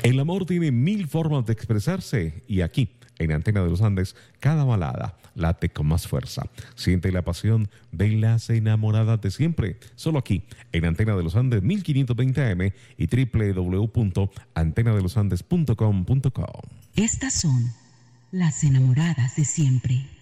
El amor tiene mil formas de expresarse y aquí, en Antena de los Andes, cada balada late con más fuerza. Siente la pasión de las enamoradas de siempre. Solo aquí, en Antena de los Andes 1520 AM y www.antenadelosandes.com.co. Estas son las enamoradas de siempre.